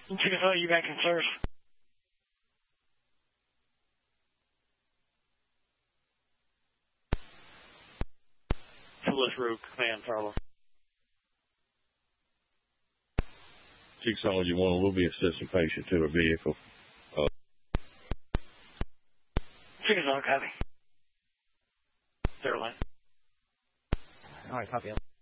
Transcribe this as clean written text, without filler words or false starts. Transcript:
Jigsaw, you back in service? Phyllis Rook, command Farlow. Jigsaw, you want a little bit of anticipation to a vehicle. Jigsaw, copy. 0 line. All right, copy.